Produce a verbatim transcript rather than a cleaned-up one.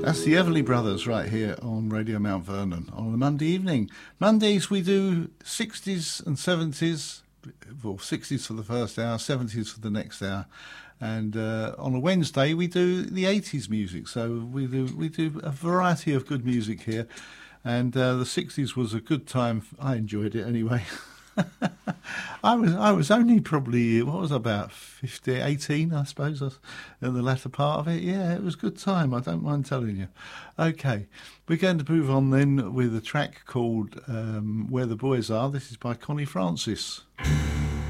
That's the Everly Brothers right here on Radio Mount Vernon on a Monday evening. Mondays we do sixties and seventies, well, sixties for the first hour, seventies for the next hour. And uh, on a Wednesday we do the eighties music. So we do we do a variety of good music here. And uh, the sixties was a good time. I enjoyed it anyway. I was I was only probably, what was I, about fifteen, eighteen, I suppose, in the latter part of it. Yeah, it was a good time, I don't mind telling you. Okay, we're going to move on then with a track called um, Where the Boys Are. This is by Connie Francis.